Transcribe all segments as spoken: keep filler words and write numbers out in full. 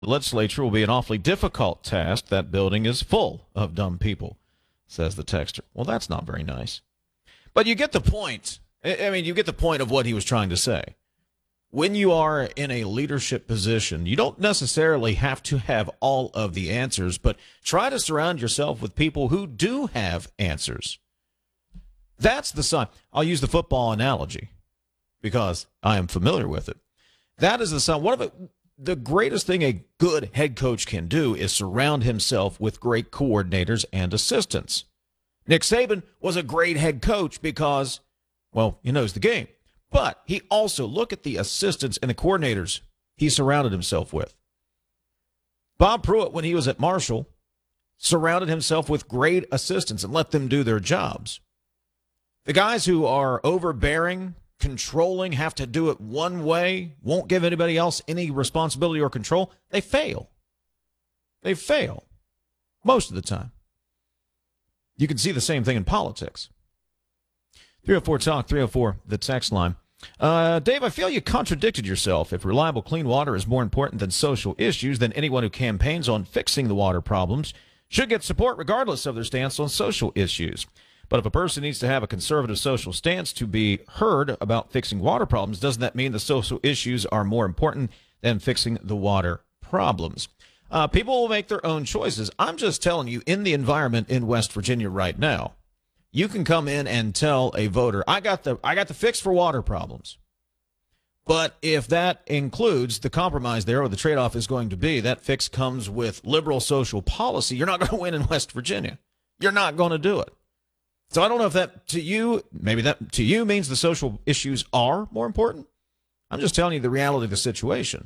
The legislature will be an awfully difficult task. That building is full of dumb people, says the texter. Well, that's not very nice. But you get the point. I mean, you get the point of what he was trying to say. When you are in a leadership position, you don't necessarily have to have all of the answers, but try to surround yourself with people who do have answers. That's the sign. I'll use the football analogy because I am familiar with it. That is the sign. One of it, the greatest thing a good head coach can do is surround himself with great coordinators and assistants. Nick Saban was a great head coach because, well, he knows the game. But he also, look at the assistants and the coordinators he surrounded himself with. Bob Pruitt, when he was at Marshall, surrounded himself with great assistants and let them do their jobs. The guys who are overbearing, controlling, have to do it one way, won't give anybody else any responsibility or control, they fail. They fail most of the time. You can see the same thing in politics. three oh four talk, three oh four, the text line. Uh, Dave, I feel you contradicted yourself. If reliable, clean water is more important than social issues, then anyone who campaigns on fixing the water problems should get support regardless of their stance on social issues. But if a person needs to have a conservative social stance to be heard about fixing water problems, doesn't that mean the social issues are more important than fixing the water problems? Uh, people will make their own choices. I'm just telling you, in the environment in West Virginia right now, you can come in and tell a voter, I got the I got the fix for water problems. But if that includes the compromise there, or the trade-off is going to be that fix comes with liberal social policy, you're not going to win in West Virginia. You're not going to do it. So I don't know if that to you, maybe that to you means the social issues are more important. I'm just telling you the reality of the situation.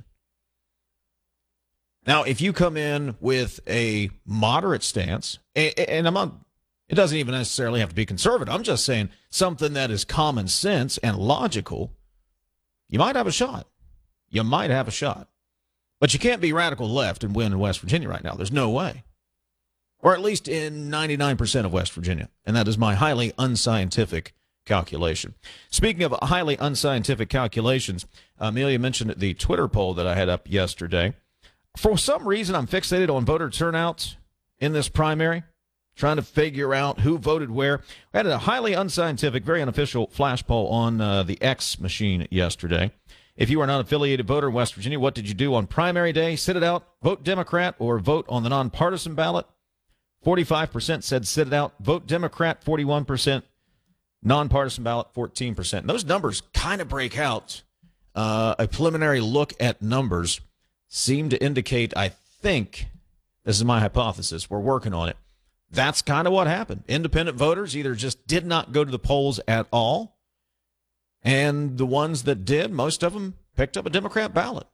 Now, if you come in with a moderate stance, and I'm not, it doesn't even necessarily have to be conservative. I'm just saying something that is common sense and logical, you might have a shot. You might have a shot. But you can't be radical left and win in West Virginia right now. There's no way. Or at least in ninety-nine percent of West Virginia. And that is my highly unscientific calculation. Speaking of highly unscientific calculations, Amelia mentioned the Twitter poll that I had up yesterday. For some reason, I'm fixated on voter turnout in this primary, trying to figure out who voted where. We had a highly unscientific, very unofficial flash poll on uh, the X machine yesterday. If you are not an affiliated voter in West Virginia, what did you do on primary day? Sit it out, vote Democrat, or vote on the nonpartisan ballot? forty-five percent said sit it out, vote Democrat, forty-one percent, nonpartisan ballot, fourteen percent. And those numbers kind of break out. Uh, a preliminary look at numbers seem to indicate, I think, this is my hypothesis, we're working on it, that's kind of what happened. Independent voters either just did not go to the polls at all, and the ones that did, most of them picked up a Democrat ballot.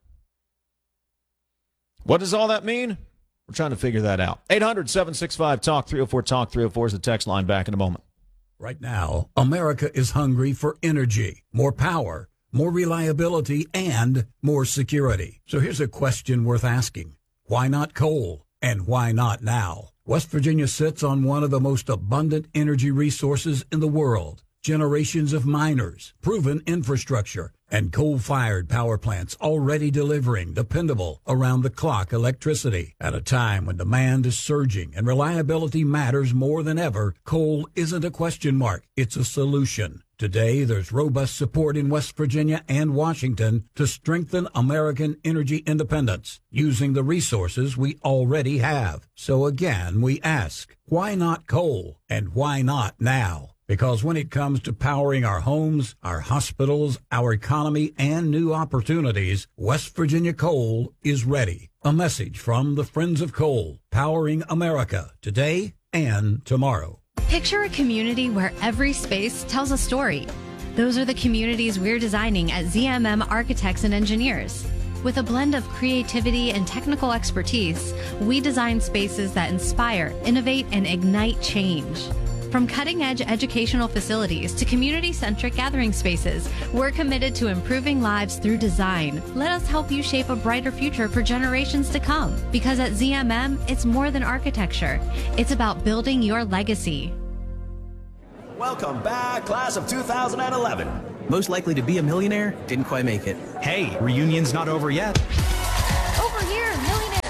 What does all that mean? We're trying to figure that out. eight hundred, seven six five, talk, three oh four, talk, three oh four is the text line. Back in a moment. Right now, America is hungry for energy, more power, more reliability, and more security. So here's a question worth asking. Why not coal? And why not now? West Virginia sits on one of the most abundant energy resources in the world. Generations of miners, proven infrastructure, and coal-fired power plants already delivering dependable, around-the-clock electricity. At a time when demand is surging and reliability matters more than ever, coal isn't a question mark, it's a solution. Today, there's robust support in West Virginia and Washington to strengthen American energy independence using the resources we already have. So again, we ask, why not coal? And why not now? Because when it comes to powering our homes, our hospitals, our economy, and new opportunities, West Virginia Coal is ready. A message from the Friends of Coal, powering America today and tomorrow. Picture a community where every space tells a story. Those are the communities we're designing at Z M M Architects and Engineers. With a blend of creativity and technical expertise, we design spaces that inspire, innovate, and ignite change. From cutting-edge educational facilities to community-centric gathering spaces, we're committed to improving lives through design. Let us help you shape a brighter future for generations to come. Because at Z M M, it's more than architecture. It's about building your legacy. Welcome back, class of two thousand eleven. Most likely to be a millionaire, didn't quite make it. Hey, reunion's not over yet. Over here, millionaire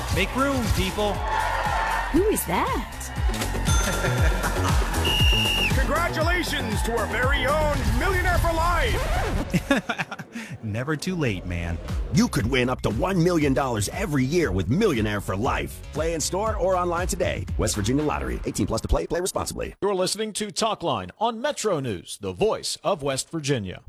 Make room, people. Who is that? Congratulations to our very own Millionaire for Life! Never too late, man. You could win up to one million dollars every year with Millionaire for Life. Play in store or online today. West Virginia Lottery. eighteen plus to play. Play responsibly. You're listening to Talkline on Metro News, the voice of West Virginia.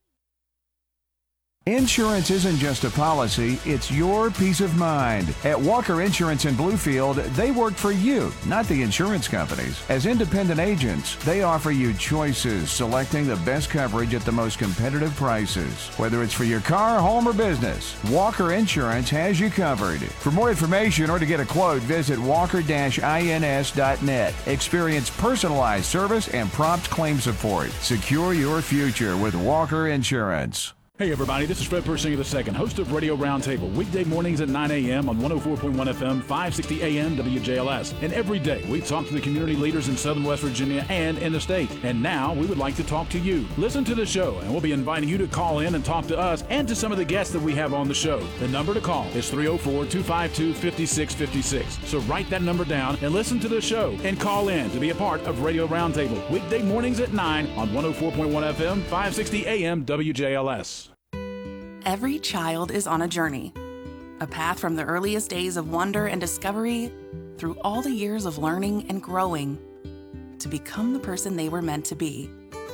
Insurance isn't just a policy, it's your peace of mind. At Walker Insurance in Bluefield, they work for you, not the insurance companies. As independent agents, they offer you choices, selecting the best coverage at the most competitive prices. Whether it's for your car, home, or business, Walker Insurance has you covered. For more information or to get a quote, visit walker dash ins dot net. Experience personalized service and prompt claim support. Secure your future with Walker Insurance. Hey everybody, this is Fred Persinger the second, host of Radio Roundtable, weekday mornings at nine a.m. on one oh four point one F M, five sixty A M W J L S. And every day we talk to the community leaders in Southern West Virginia and in the state. And now we would like to talk to you. Listen to the show, and we'll be inviting you to call in and talk to us and to some of the guests that we have on the show. The number to call is three oh four, two five two, five six five six. So write that number down and listen to the show and call in to be a part of Radio Roundtable, weekday mornings at nine on one oh four point one F M, five sixty A M W J L S. Every child is on a journey, a path from the earliest days of wonder and discovery through all the years of learning and growing to become the person they were meant to be.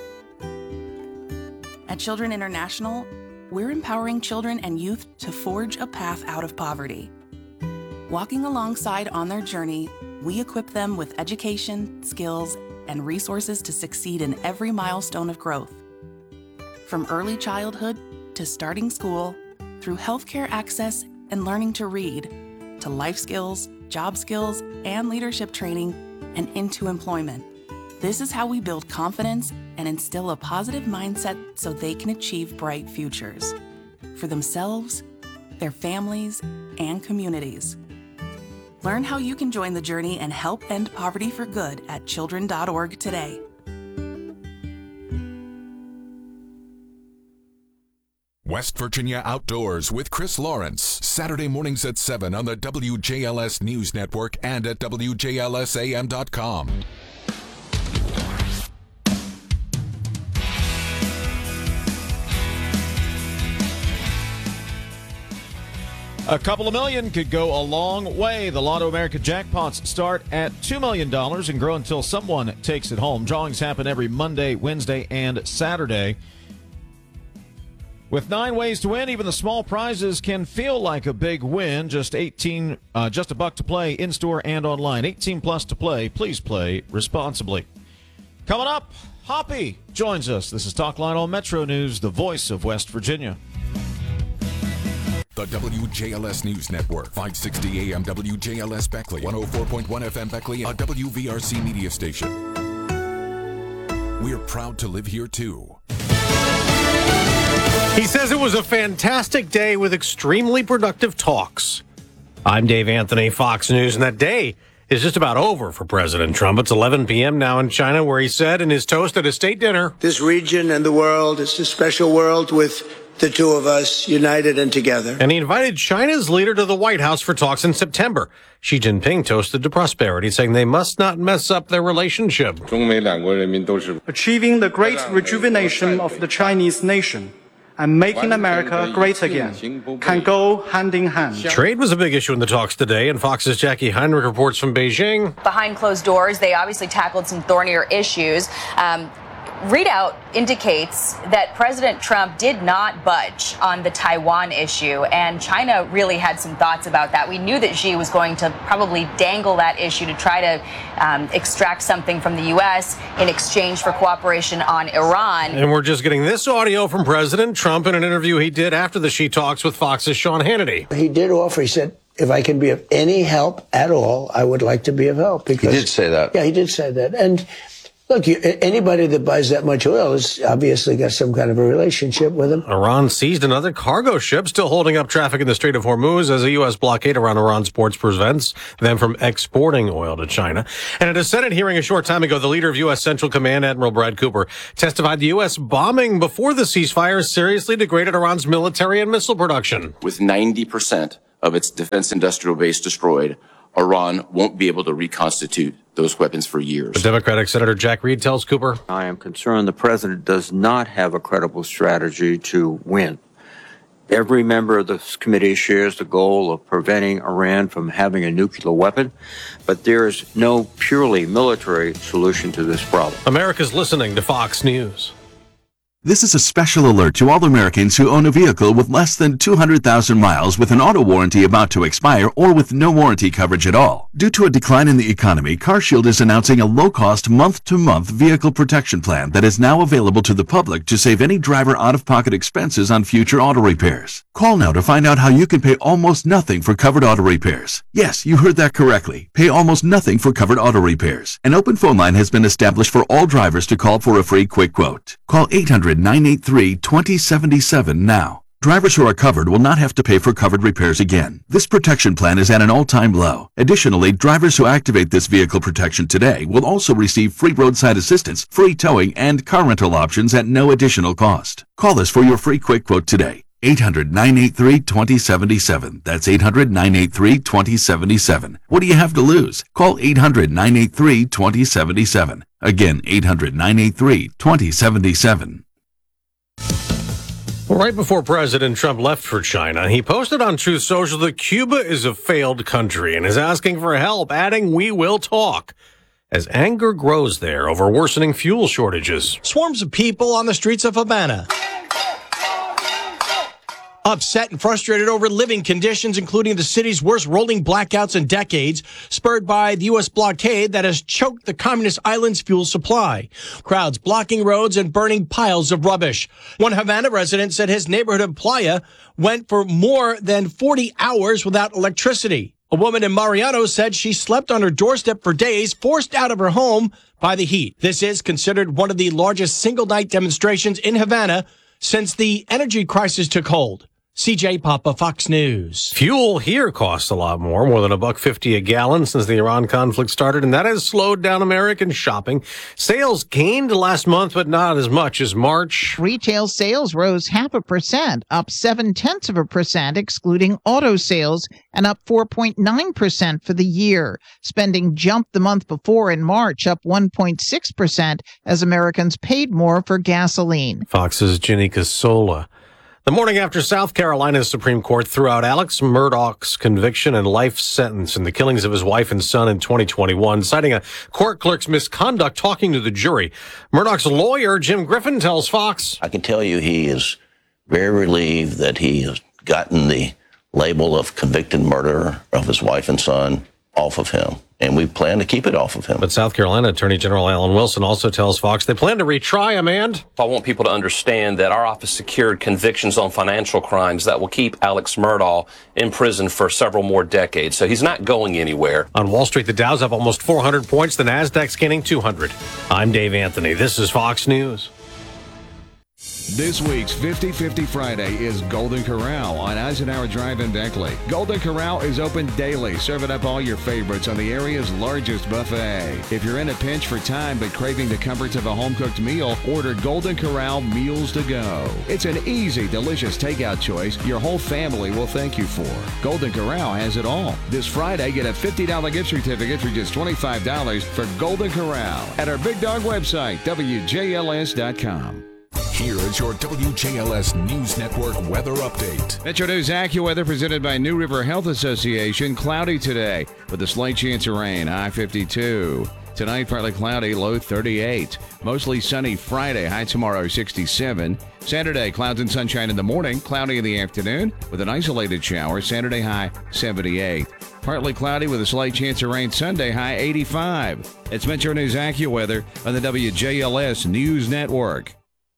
At Children International, we're empowering children and youth to forge a path out of poverty. Walking alongside on their journey, we equip them with education, skills, and resources to succeed in every milestone of growth. From early childhood to starting school, through healthcare access and learning to read, to life skills, job skills, and leadership training, and into employment. This is how we build confidence and instill a positive mindset so they can achieve bright futures for themselves, their families, and communities. Learn how you can join the journey and help end poverty for good at children dot org today. West Virginia Outdoors with Chris Lawrence, Saturday mornings at seven on the W J L S News Network and at W J L S A M dot com. A couple of million could go a long way. The Lotto America jackpots start at two million dollars and grow until someone takes it home. Drawings happen every Monday, Wednesday, and Saturday. With nine ways to win, even the small prizes can feel like a big win. Just eighteen, uh, just a buck to play in-store and online. eighteen plus to play. Please play responsibly. Coming up, Hoppy joins us. This is Talkline on Metro News, the voice of West Virginia. The W J L S News Network, five sixty A M W J L S Beckley, one oh four point one F M Beckley, a W V R C media station. We're proud to live here, too. He says it was a fantastic day with extremely productive talks. I'm Dave Anthony, Fox News, and that day is just about over for President Trump. It's eleven p.m. now in China, where he said in his toast at a state dinner, "This region and the world is a special world with the two of us united and together." And he invited China's leader to the White House for talks in September. Xi Jinping toasted to prosperity, saying they must not mess up their relationship. Achieving the great rejuvenation of the Chinese nation and making America great again can go hand in hand. Trade was a big issue in the talks today, and Fox's Jackie Heinrich reports from Beijing. Behind closed doors, they obviously tackled some thornier issues. Um, Readout indicates that President Trump did not budge on the Taiwan issue, and China really had some thoughts about that. We knew that Xi was going to probably dangle that issue to try to um, extract something from the U S in exchange for cooperation on Iran. And we're just getting this audio from President Trump in an interview he did after the Xi talks with Fox's Sean Hannity. He did offer, he said, if I can be of any help at all, I would like to be of help. Because, he did say that. Yeah, he did say that. And look, you, anybody that buys that much oil has obviously got some kind of a relationship with him. Iran seized another cargo ship, still holding up traffic in the Strait of Hormuz as a U S blockade around Iran's ports prevents them from exporting oil to China. And at a Senate hearing a short time ago, the leader of U S Central Command, Admiral Brad Cooper, testified the U S bombing before the ceasefire seriously degraded Iran's military and missile production. With ninety percent of its defense industrial base destroyed, Iran won't be able to reconstitute those weapons for years. The Democratic Senator Jack Reed tells Cooper, I am concerned the president does not have a credible strategy to win. Every member of this committee shares the goal of preventing Iran from having a nuclear weapon, but there is no purely military solution to this problem. America's listening to Fox News. This is a special alert to all Americans who own a vehicle with less than two hundred thousand miles with an auto warranty about to expire or with no warranty coverage at all. Due to a decline in the economy, CarShield is announcing a low-cost month-to-month vehicle protection plan that is now available to the public to save any driver out-of-pocket expenses on future auto repairs. Call now to find out how you can pay almost nothing for covered auto repairs. Yes, you heard that correctly. Pay almost nothing for covered auto repairs. An open phone line has been established for all drivers to call for a free quick quote. Call eight hundred, nine eight three, two zero seven seven now. Drivers who are covered will not have to pay for covered repairs again. This protection plan is at an all-time low. Additionally, drivers who activate this vehicle protection today will also receive free roadside assistance, free towing, and car rental options at no additional cost. Call us for your free quick quote today. eight hundred, nine eight three, two zero seven seven. That's eight hundred, nine eight three, two zero seven seven. What do you have to lose? Call eight hundred, nine eight three, two zero seven seven. Again, eight hundred, nine eight three, two zero seven seven. Right before President Trump left for China, he posted on Truth Social that Cuba is a failed country and is asking for help, adding, "We will talk," as anger grows there over worsening fuel shortages. Swarms of people on the streets of Havana, upset and frustrated over living conditions, including the city's worst rolling blackouts in decades, spurred by the U S blockade that has choked the communist island's fuel supply. Crowds blocking roads and burning piles of rubbish. One Havana resident said his neighborhood of Playa went for more than forty hours without electricity. A woman in Mariano said she slept on her doorstep for days, forced out of her home by the heat. This is considered one of the largest single-night demonstrations in Havana since the energy crisis took hold. C J Papa, Fox News. Fuel here costs a lot more, more than a buck fifty a gallon since the Iran conflict started, and that has slowed down American shopping. Sales gained last month, but not as much as March. Retail sales rose half a percent, up seven tenths of a percent, excluding auto sales, and up four point nine percent for the year. Spending jumped the month before in March, up one point six percent, as Americans paid more for gasoline. Fox's Ginny Casola. The morning after South Carolina's Supreme Court threw out Alex Murdaugh's conviction and life sentence in the killings of his wife and son in twenty twenty-one, citing a court clerk's misconduct talking to the jury. Murdaugh's lawyer, Jim Griffin, tells Fox, I can tell you he is very relieved that he has gotten the label of convicted murderer of his wife and son off of him, and we plan to keep it off of him. But South Carolina Attorney General Alan Wilson also tells Fox they plan to retry him, and I want people to understand that our office secured convictions on financial crimes that will keep Alex Murdaugh in prison for several more decades, so he's not going anywhere. On Wall Street, the Dow's up almost four hundred points, the Nasdaq's gaining two hundred. I'm Dave Anthony. This is Fox News. This week's fifty fifty Friday is Golden Corral on Eisenhower Drive in Beckley. Golden Corral is open daily, serving up all your favorites on the area's largest buffet. If you're in a pinch for time but craving the comforts of a home-cooked meal, order Golden Corral Meals to Go. It's an easy, delicious takeout choice your whole family will thank you for. Golden Corral has it all. This Friday, get a fifty dollars gift certificate for just twenty-five dollars for Golden Corral at our Big Dog website, W J L S dot com. Here is your W J L S News Network weather update. Metro News AccuWeather presented by New River Health Association. Cloudy today with a slight chance of rain, high fifty-two. Tonight, partly cloudy, low thirty-eight. Mostly sunny Friday, high tomorrow sixty-seven. Saturday, clouds and sunshine in the morning, cloudy in the afternoon with an isolated shower. Saturday, high seventy-eight. Partly cloudy with a slight chance of rain Sunday, high eighty-five. It's Metro News AccuWeather on the W J L S News Network.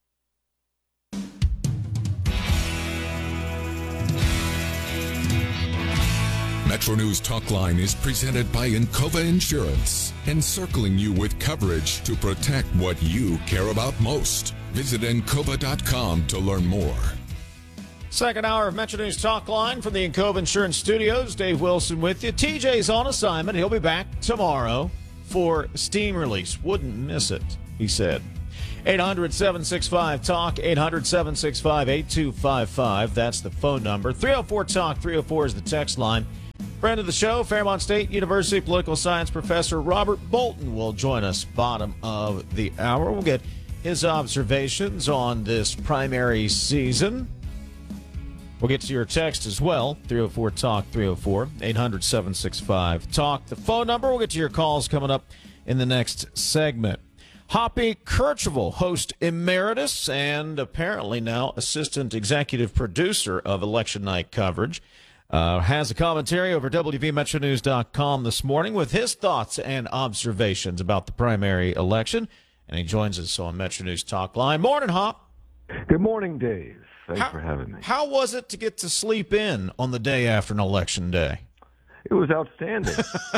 Metro News Talk Line is presented by Encova Insurance, encircling you with coverage to protect what you care about most. Visit Encova dot com to learn more. Second hour of Metro News Talk Line from the Encova Insurance Studios. Dave Wilson with you. T J's on assignment. He'll be back tomorrow for steam release. Wouldn't miss it, he said. eight hundred, seven six five, talk, eight hundred, seven six five, eight two five five. That's the phone number. three oh four, talk, three oh four is the text line. Friend of the show, Fairmont State University political science professor Robert Bolton will join us bottom of the hour. We'll get his observations on this primary season. We'll get to your text as well, three oh four, talk, three oh four, eight hundred, seven six five, talk. The phone number, we'll get to your calls coming up in the next segment. Hoppy Kercheval, host emeritus and apparently now assistant executive producer of election night coverage, uh, has a commentary over W V Metro News dot com this morning with his thoughts and observations about the primary election. And he joins us on Metro News Talk Line. Morning, Hop. Good morning, Dave. Thanks how, for having me. How was it to get to sleep in on the day after an election day? It was outstanding.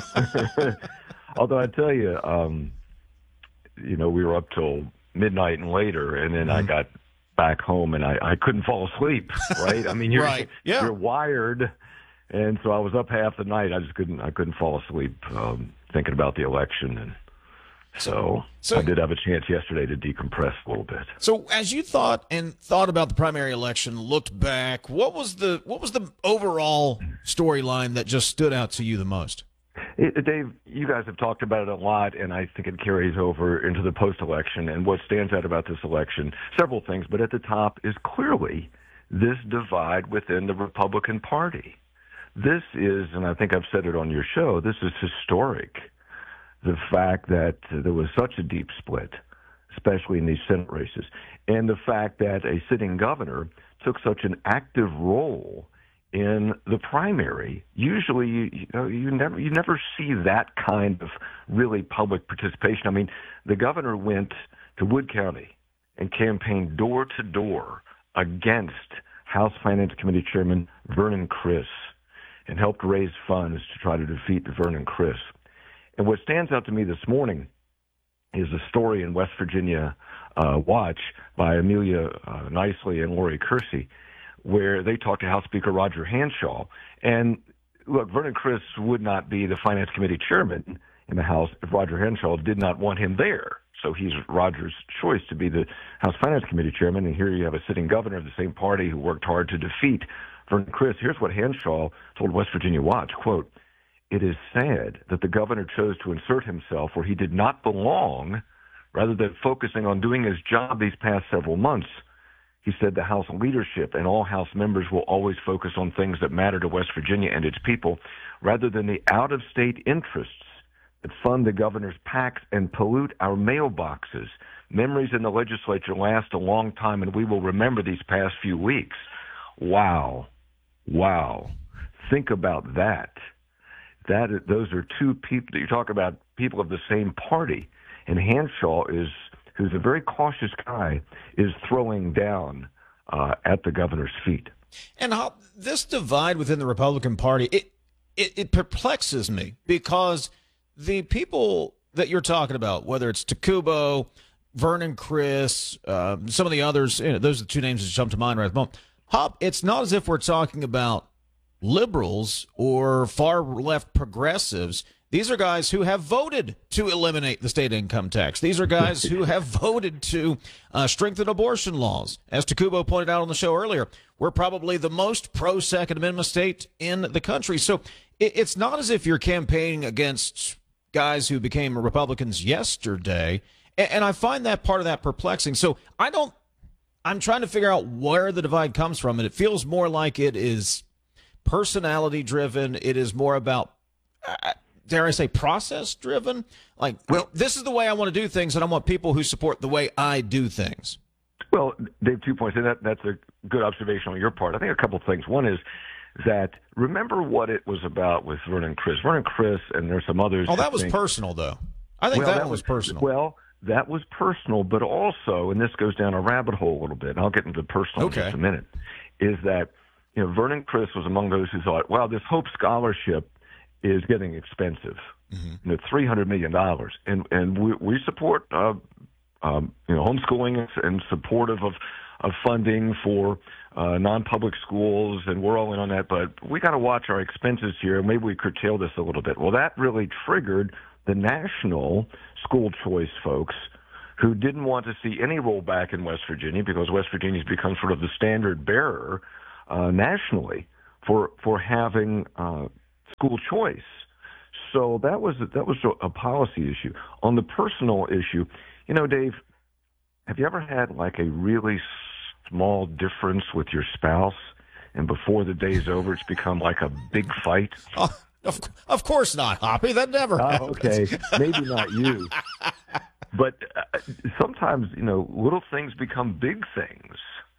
Although I tell you, um, you know, we were up till midnight and later, and then mm-hmm. I got back home and I, I couldn't fall asleep. Right? I mean, you're right. yeah. you're wired, and so I was up half the night. I just couldn't I couldn't fall asleep um, thinking about the election and. So, so I did have a chance yesterday to decompress a little bit. So as you thought and thought about the primary election, looked back, what was the what was the overall storyline that just stood out to you the most? It, Dave, you guys have talked about it a lot, and I think it carries over into the post-election. And what stands out about this election, several things, but at the top is clearly this divide within the Republican Party. This is, and I think I've said it on your show, this is historic. The fact that there was such a deep split, especially in these Senate races, and the fact that a sitting governor took such an active role in the primary. Usually, you, you know, you never you never see that kind of really public participation. I mean, the governor went to Wood County and campaigned door to door against House Finance Committee Chairman Vernon Criss and helped raise funds to try to defeat Vernon Criss. And what stands out to me this morning is a story in West Virginia uh, Watch by Amelia uh, Nicely and Lori Kersey, where they talked to House Speaker Roger Hanshaw. And look, Vernon Criss would not be the Finance Committee chairman in the House if Roger Hanshaw did not want him there. So he's Roger's choice to be the House Finance Committee chairman. And here you have a sitting governor of the same party who worked hard to defeat Vernon Criss. Here's what Hanshaw told West Virginia Watch, quote, "It is sad that the governor chose to insert himself where he did not belong rather than focusing on doing his job these past several months. He said the House leadership and all House members will always focus on things that matter to West Virginia and its people rather than the out-of-state interests that fund the governor's PACs and pollute our mailboxes. Memories in the legislature last a long time, and we will remember these past few weeks." Wow. Wow. Think about that. That those are two people that you talk about, people of the same party, and Hanshaw is, who's a very cautious guy, is throwing down uh, at the governor's feet. And how this divide within the Republican Party, it, it it perplexes me because the people that you're talking about, whether it's Takubo, Vernon Criss, uh, some of the others, you know, those are the two names that jump to mind right at the moment. Hop, it's not as if we're talking about liberals or far left progressives. These are guys who have voted to eliminate the state income tax. These are guys who have voted to uh, strengthen abortion laws. As Takubo pointed out on the show earlier, we're probably the most pro-Second Amendment state in the country. So it, it's not as if you're campaigning against guys who became Republicans yesterday. And, and I find that part of that perplexing. So I don't, I'm trying to figure out where the divide comes from. And it feels more like it is personality driven. It is more about, uh, dare I say, process driven. Like, well, this is the way I want to do things, and I want people who support the way I do things. Well, Dave, two points, and that, that's a good observation on your part. I think a couple of things. One is that remember what it was about with Vernon Criss. Vernon Criss, and there's some others. Oh, that was think, personal, though. I think well, that, that was, was personal. Well, that was personal, but also, and this goes down a rabbit hole a little bit, and I'll get into personal okay. in just a minute, is that you know Vernon Criss was among those who thought, well, this Hope Scholarship is getting expensive, mm-hmm. you know, three hundred million dollars, and and we we support uh, um, you know homeschooling and supportive of of funding for uh, non-public schools, and we're all in on that. But we got to watch our expenses here, and maybe we curtail this a little bit. Well, that really triggered the national school choice folks who didn't want to see any rollback in West Virginia because West Virginia's become sort of the standard bearer uh, nationally for for having uh, school choice. So that was that was a policy issue. On the personal issue, you know, Dave, have you ever had like a really small difference with your spouse, and before the day's over, it's become like a big fight? Oh, of, of course not, Hoppy. That never oh, happens. Okay, maybe not you. But uh, sometimes, you know, little things become big things.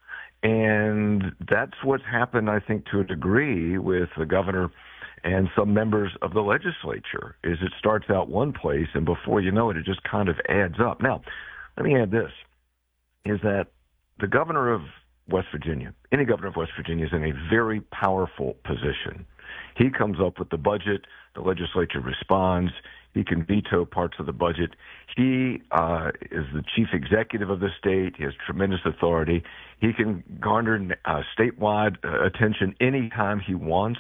And that's what's happened, I think, to a degree with the governor and some members of the legislature, is it starts out one place, and before you know it, it just kind of adds up. Now, let me add this, is that the governor of West Virginia, any governor of West Virginia, is in a very powerful position. He comes up with the budget, the legislature responds, he can veto parts of the budget. He uh, is the chief executive of the state. He has tremendous authority. He can garner uh, statewide uh, attention anytime he wants.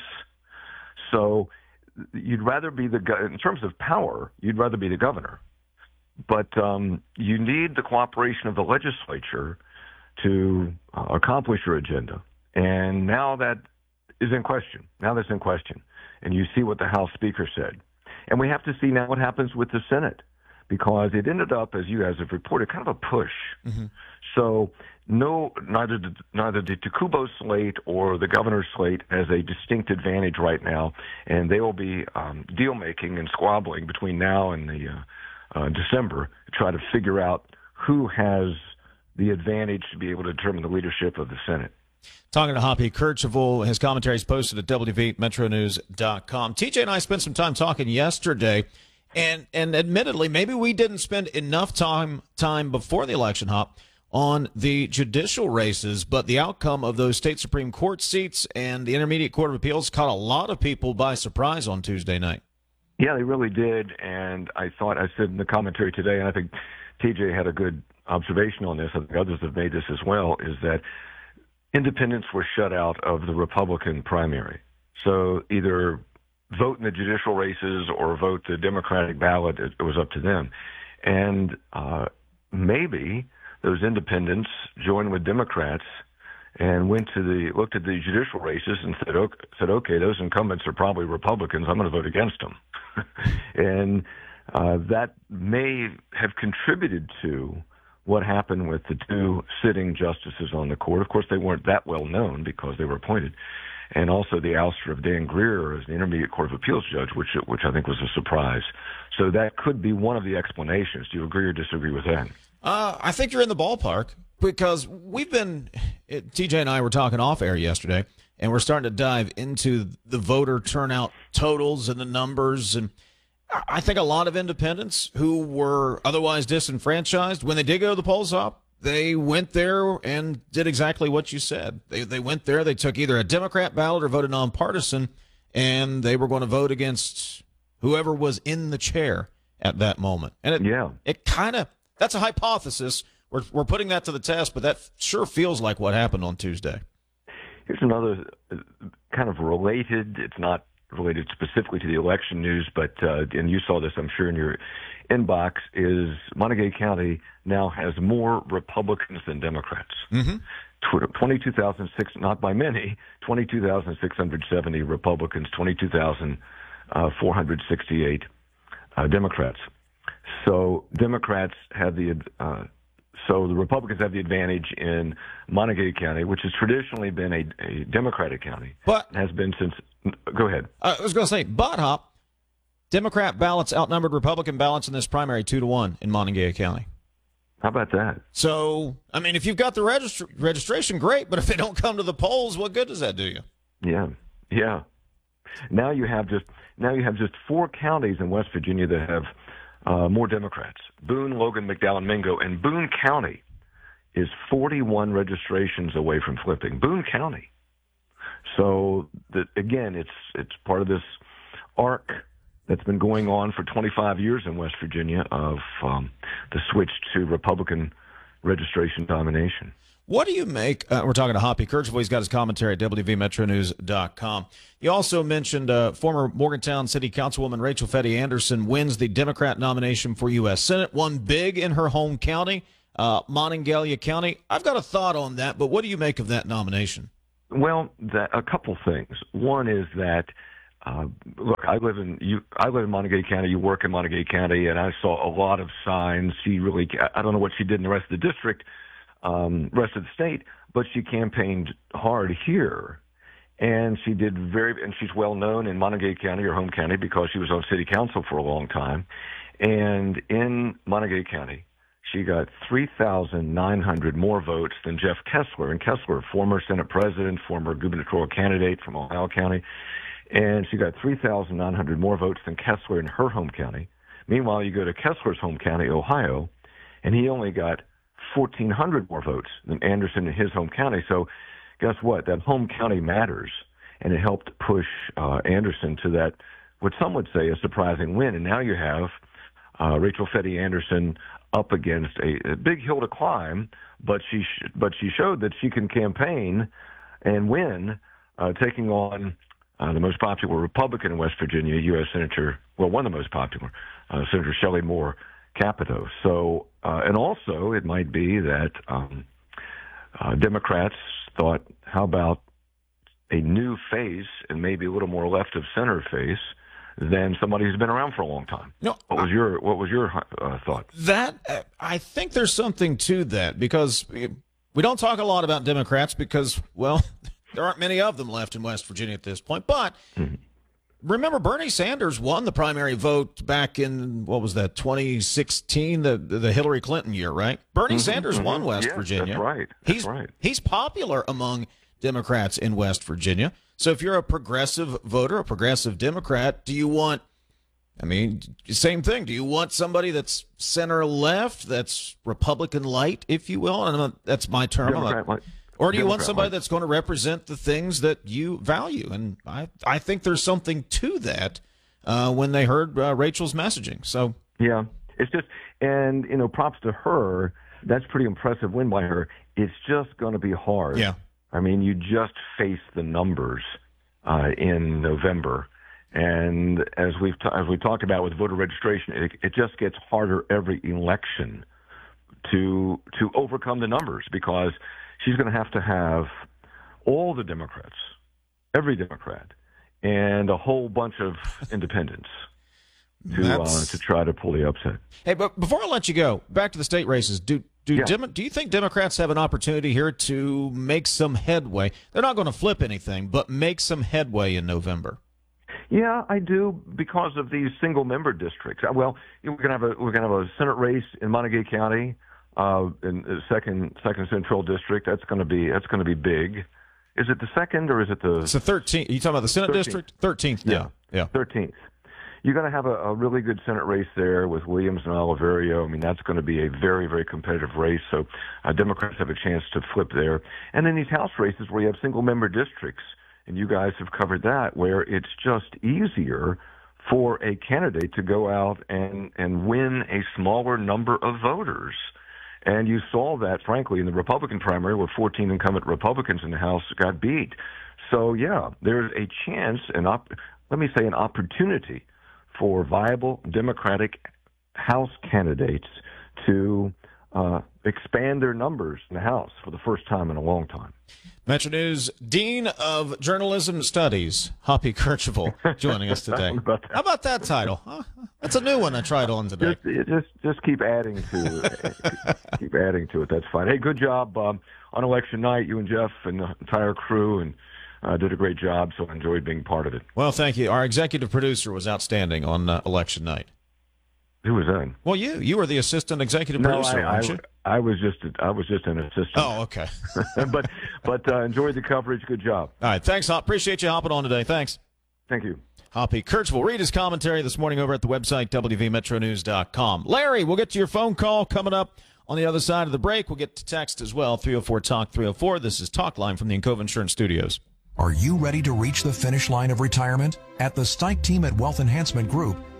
So you'd rather be the go- in terms of power, you'd rather be the governor. But um, you need the cooperation of the legislature to uh, accomplish your agenda. And now that is in question. Now that's in question. And you see what the House Speaker said. And we have to see now what happens with the Senate, because it ended up, as you guys have reported, kind of a push. Mm-hmm. So no, neither the, neither the Takubo slate or the governor's slate has a distinct advantage right now, and they will be um, deal-making and squabbling between now and the uh, uh, December to try to figure out who has the advantage to be able to determine the leadership of the Senate. Talking to Hoppy Kercheval, his commentary is posted at W V Metro News dot com. T J and I spent some time talking yesterday, and and admittedly, maybe we didn't spend enough time time before the election, Hop, on the judicial races, but the outcome of those state Supreme Court seats and the Intermediate Court of Appeals caught a lot of people by surprise on Tuesday night. Yeah, they really did, and I thought, I said in the commentary today, and I think T J had a good observation on this, I think others have made this as well, is that independents were shut out of the Republican primary. So either vote in the judicial races or vote the Democratic ballot. It was up to them. And uh, maybe those independents joined with Democrats and went to the looked at the judicial races and said, okay, said, okay, those incumbents are probably Republicans. I'm going to vote against them. and uh, that may have contributed to what happened with the two sitting justices on the court. Of course, they weren't that well known because they were appointed. And also the ouster of Dan Greer as the Intermediate Court of Appeals judge, which which I think was a surprise. So that could be one of the explanations. Do you agree or disagree with that? Uh, I think you're in the ballpark, because we've been, T J and I were talking off air yesterday, and we're starting to dive into the voter turnout totals and the numbers. And I think a lot of independents who were otherwise disenfranchised, when they did go to the polls up, they went there and did exactly what you said. They they went there, they took either a Democrat ballot or voted nonpartisan, and they were going to vote against whoever was in the chair at that moment. And it, yeah. it kind of, that's a hypothesis. We're, we're putting that to the test, but that sure feels like what happened on Tuesday. Here's another kind of related, it's not related specifically to the election news, but, uh, and you saw this, I'm sure, in your inbox, is Montague County now has more Republicans than Democrats. Mm-hmm. twenty-two thousand six, not by many, twenty-two thousand six hundred seventy Republicans, twenty-two thousand four hundred sixty-eight uh, Democrats. So Democrats have the, uh, so the Republicans have the advantage in Montague County, which has traditionally been a, a Democratic county. But has been since, go ahead. I was going to say, but Hop, Democrat ballots outnumbered Republican ballots in this primary two to one in Montague County. How about that? So, I mean, if you've got the registr- registration, great, but if they don't come to the polls, what good does that do you? Yeah, yeah. Now you have just now you have just four counties in West Virginia that have uh, more Democrats: Boone, Logan, McDowell, and Mingo. And Boone County is forty-one registrations away from flipping. Boone County. So the, again, it's it's part of this arc that's been going on for twenty-five years in West Virginia of um, the switch to Republican registration domination. What do you make? Uh, we're talking to Hoppy Kercheval. He's got his commentary at W V Metro News dot com. You also mentioned uh, former Morgantown City Councilwoman Rachel Fetty Anderson wins the Democrat nomination for U S Senate, won big in her home county, uh, Monongalia County. I've got a thought on that, but what do you make of that nomination? Well, that, a couple things. One is that, uh, look, I live in you. I live in Montague County. You work in Montague County, and I saw a lot of signs. She really, I don't know what she did in the rest of the district, um, rest of the state, but she campaigned hard here, and she did very. And she's well known in Montague County, her home county, because she was on city council for a long time, and in Montague County, she got three thousand nine hundred more votes than Jeff Kessler. And Kessler, former Senate president, former gubernatorial candidate from Ohio County. And she got three thousand nine hundred more votes than Kessler in her home county. Meanwhile, you go to Kessler's home county, Ohio, and he only got fourteen hundred more votes than Anderson in his home county. So guess what? That home county matters. And it helped push uh, Anderson to that, what some would say, a surprising win. And now you have uh, Rachel Fetty Anderson up against a, a big hill to climb, but she sh- but she showed that she can campaign and win, uh, taking on uh, the most popular Republican in West Virginia, U S Senator, well, one of the most popular, uh, Senator Shelley Moore Capito. So, uh, and also it might be that um, uh, Democrats thought, how about a new face and maybe a little more left of center face than somebody who's been around for a long time. No, what was your what was your uh, thought? That uh, I think there's something to that, because we don't talk a lot about Democrats because, well, there aren't many of them left in West Virginia at this point. But mm-hmm. remember, Bernie Sanders won the primary vote back in, what was that, twenty sixteen, the the Hillary Clinton year, right? Bernie mm-hmm, Sanders mm-hmm. won West yes, Virginia. That's right. That's he's right. He's popular among Democrats in West Virginia. So if you're a progressive voter, a progressive Democrat, do you want, I mean, same thing. Do you want somebody that's center left, that's Republican light, if you will? And that's my term. Democrat light. Or do you Democrat want somebody light. that's going to represent the things that you value? And I, I think there's something to that uh, when they heard uh, Rachel's messaging. So yeah, it's just, and, you know, props to her. That's pretty impressive win by her. It's just going to be hard. Yeah. I mean, you just face the numbers uh, in November, and as we've t- as we talked about with voter registration, it, it just gets harder every election to to overcome the numbers, because she's going to have to have all the Democrats, every Democrat, and a whole bunch of independents to uh, to try to pull the upset. Hey, but before I let you go, back to the state races, do. Do, yeah. Dem- do you think Democrats have an opportunity here to make some headway? They're not going to flip anything, but make some headway in November. Yeah, I do, because of these single-member districts. Well, we're going to have a we're going to have a Senate race in Montague County, uh, in the second second Central District. That's going to be that's going to be big. Is it the second or is it the? It's the thirteenth. Are you talking about the Senate thirteenth. District? Thirteenth. Yeah, yeah. Thirteenth. You're going to have a, a really good Senate race there with Williams and Oliverio. I mean, that's going to be a very, very competitive race. So uh, Democrats have a chance to flip there. And then these House races where you have single-member districts, and you guys have covered that, where it's just easier for a candidate to go out and, and win a smaller number of voters. And you saw that, frankly, in the Republican primary where fourteen incumbent Republicans in the House got beat. So, yeah, there's a chance, and op- let me say an opportunity, for viable Democratic House candidates to uh, expand their numbers in the House for the first time in a long time. Metro News Dean of Journalism Studies, Hoppy Kercheval, joining us today. about How about that title? Huh? That's a new one I tried on today. Just, just, just keep adding to keep adding to it. That's fine. Hey, good job um, on election night. You and Jeff and the entire crew and. Uh, did a great job, so I enjoyed being part of it. Well, thank you. Our executive producer was outstanding on uh, election night. Who was that? Well, you. You were the assistant executive no, producer, I, weren't I, you? I was just I was just an assistant. Oh, okay. but but uh, enjoyed the coverage. Good job. All right, thanks, Hop. Appreciate you hopping on today. Thanks. Thank you. Hoppy Kercheval. Read his commentary this morning over at the website W V Metro News dot com. Larry, we'll get to your phone call coming up on the other side of the break. We'll get to text as well, three oh four talk three oh four. This is Talk Line from the Encova Insurance Studios. Are you ready to reach the finish line of retirement? At the Stike team at Wealth Enhancement Group,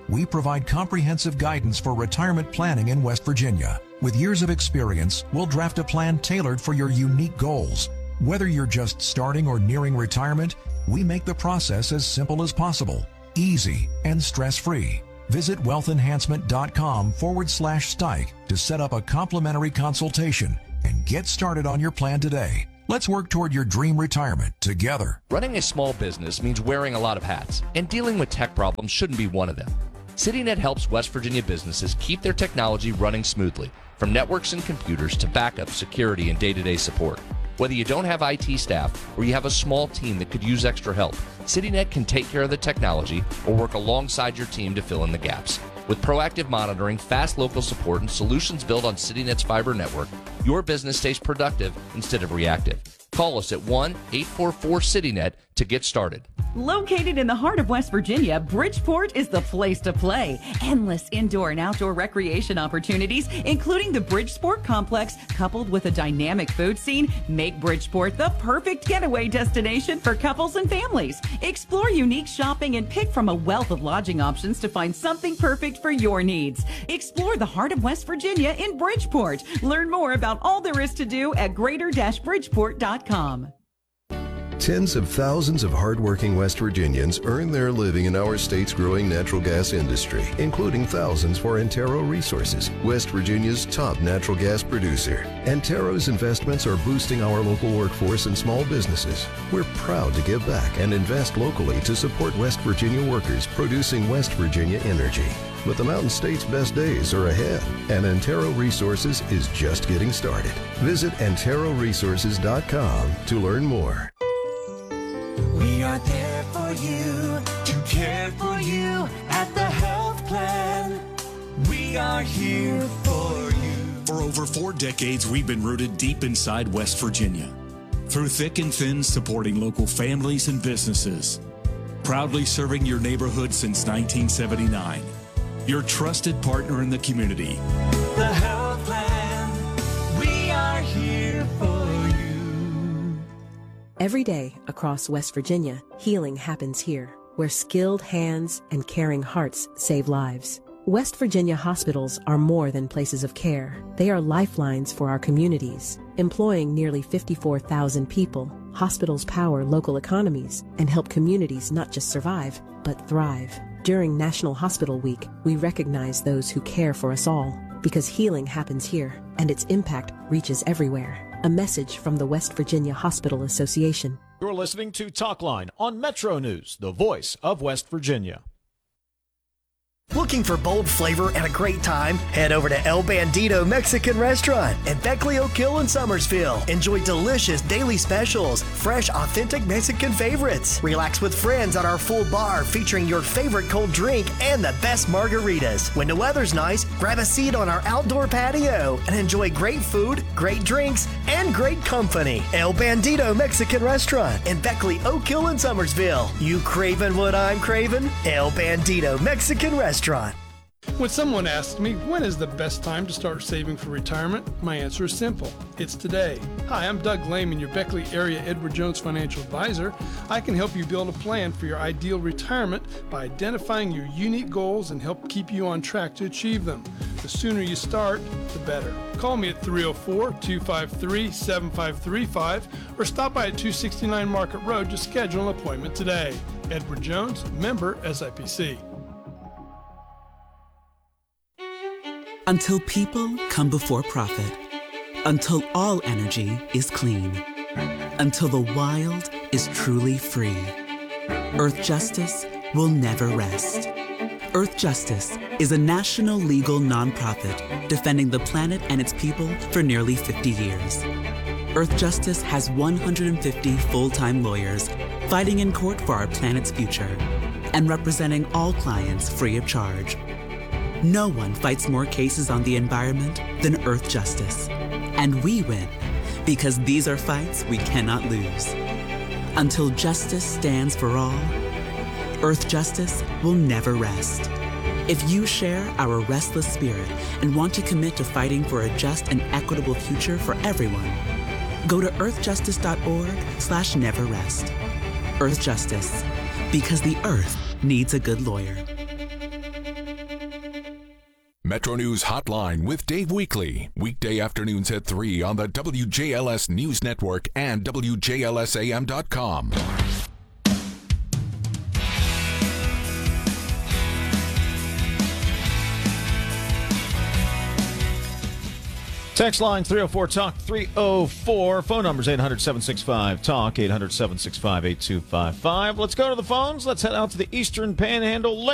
We provide comprehensive guidance for retirement planning in West Virginia. With years of experience, we'll draft a plan tailored for your unique goals. Whether you're just starting or nearing retirement, we make the process as simple as possible, easy, and stress-free. Visit wealthenhancement.com forward slash Stike to set up a complimentary consultation and get started on your plan today. Let's work toward your dream retirement together. Running a small business means wearing a lot of hats, and dealing with tech problems shouldn't be one of them. CityNet helps West Virginia businesses keep their technology running smoothly, from networks and computers to backup, security, and day-to-day support. Whether you don't have I T staff or you have a small team that could use extra help, CityNet can take care of the technology or work alongside your team to fill in the gaps. With proactive monitoring, fast local support, and solutions built on CityNet's fiber network, your business stays productive instead of reactive. Call us at one eight four four CityNet to get started. Located in the heart of West Virginia, Bridgeport is the place to play. Endless indoor and outdoor recreation opportunities, including the Bridgeport Complex, coupled with a dynamic food scene, make Bridgeport the perfect getaway destination for couples and families. Explore unique shopping and pick from a wealth of lodging options to find something perfect for your needs. Explore the heart of West Virginia in Bridgeport. Learn more about all there is to do at greater bridgeport dot com. Tens of thousands of hardworking West Virginians earn their living in our state's growing natural gas industry, including thousands for Antero Resources, West Virginia's top natural gas producer. Antero's investments are boosting our local workforce and small businesses. We're proud to give back and invest locally to support West Virginia workers producing West Virginia energy. But the Mountain State's best days are ahead, and Antero Resources is just getting started. Visit antero resources dot com to learn more. We are there for you, to care for you at the health plan. We are here for you. For over four decades, we've been rooted deep inside West Virginia. Through thick and thin, supporting local families and businesses. Proudly serving your neighborhood since nineteen seventy-nine. Your trusted partner in the community. The health plan, we are here for you. Every day across West Virginia, healing happens here, where skilled hands and caring hearts save lives. West Virginia hospitals are more than places of care. They are lifelines for our communities. Employing nearly fifty-four thousand people, hospitals power local economies and help communities not just survive, but thrive. During National Hospital Week, we recognize those who care for us all, because healing happens here, and its impact reaches everywhere. A message from the West Virginia Hospital Association. You're listening to Talkline on Metro News, the voice of West Virginia. Looking for bold flavor and a great time? Head over to El Bandito Mexican Restaurant in Beckley, Oak Hill, and Summersville. Enjoy delicious daily specials, fresh, authentic Mexican favorites. Relax with friends at our full bar featuring your favorite cold drink and the best margaritas. When the weather's nice, grab a seat on our outdoor patio and enjoy great food, great drinks, and great company. El Bandito Mexican Restaurant in Beckley, Oak Hill, and Summersville. You craving what I'm craving? El Bandito Mexican Restaurant. Restaurant. When someone asks me when is the best time to start saving for retirement, my answer is simple. It's today. Hi, I'm Doug Lehman, your Beckley area Edward Jones financial advisor. I can help you build a plan for your ideal retirement by identifying your unique goals and help keep you on track to achieve them. The sooner you start, the better. Call me at three oh four, two five three, seven five three five or stop by at two sixty-nine Market Road to schedule an appointment today. Edward Jones, member S I P C. Until people come before profit. Until all energy is clean. Until the wild is truly free. Earth Justice will never rest. Earth Justice is a national legal nonprofit defending the planet and its people for nearly fifty years. Earth Justice has one hundred fifty full-time lawyers fighting in court for our planet's future and representing all clients free of charge. No one fights more cases on the environment than Earth Justice. And we win because these are fights we cannot lose. Until justice stands for all, Earth Justice will never rest. If you share our restless spirit and want to commit to fighting for a just and equitable future for everyone, go to earthjustice.org slash never rest. Earth Justice, because the earth needs a good lawyer. Metro News Hotline with Dave Weekly. Weekday afternoons at three on the W J L S News Network and W J L S A M dot com. Text line three oh four talk three oh four. Phone numbers eight hundred, seven six five, talk, eight hundred, seven six five, eight two five five. Let's go to the phones. Let's head out to the Eastern Panhandle.